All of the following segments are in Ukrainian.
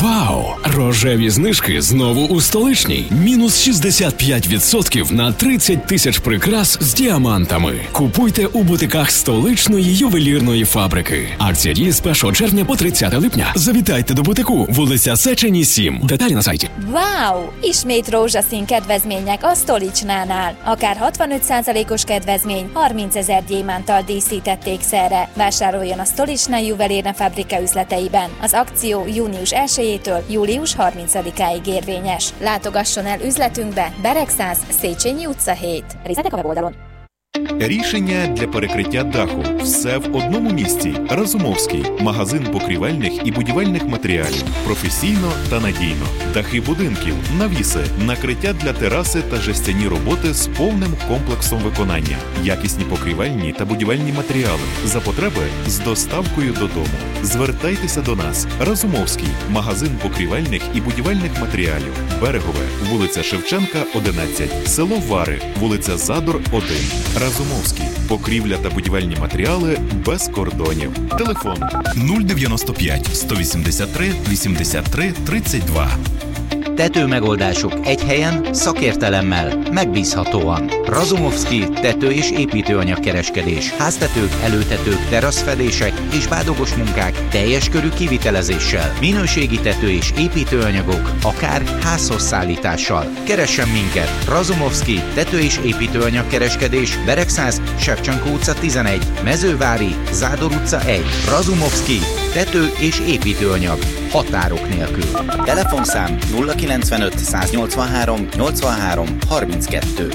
Вау! Рожеві знижки знову у Столичній. Мінус 65% на 30 тисяч прикрас з діамантами. Купуйте у бутиках Столичної ювелірної фабрики. Акція діє з 1 червня по 30 липня. Завітайте до бутику, вулиця Сечені, 7. Деталі на сайті. Wow! Ismét rózsaszín kedvezmények a Stolicnánál. Akár 65%-os kedvezmény, 30 000 gyémánttal díszítették szerre. Vásároljon a Stolicna Juvelírna Fabrika üzleteiben. Az akció június 1-től július 30-áig érvényes. Látogasson el üzletünkbe, Beregszáz, Széchenyi utca 7. Részletek a weboldalon. Рішення для перекриття даху. Все в одному місці. Разумовський. Магазин покрівельних і будівельних матеріалів. Професійно та надійно. Дахи будинків, навіси, накриття для тераси та жестяні роботи з повним комплексом виконання. Якісні покрівельні та будівельні матеріали. За потреби з доставкою додому. Звертайтеся до нас. Разумовський. Магазин покрівельних і будівельних матеріалів. Берегове. Вулиця Шевченка, 11. Село Вари. Вулиця Задор, 1. Разумовський. Покрівля та будівельні матеріали без korдonів. Телефон 095 183 83 32. Tetőmegoldások egy helyen, szakértelemmel, megbízhatóan. Razumovszky tető- és építőanyagkereskedés. Háztetők, előtetők, teraszfedések és bádogos munkák teljes körű kivitelezéssel. Minőségi tető- és építőanyagok, akár házhoz szállítással. Keressen minket! Razumovszky tető- és építőanyagkereskedés. Beregszáz, Shevchenko utca 11, Mezővári, Zádor utca 1. Razumovszky tető- és építőanyag. Határok nélkül. Telefonszám 095 183 83 32.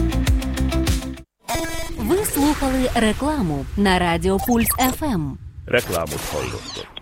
Ви слухали рекламу на Радіо Пульс ФМ. Рекламу hallottak.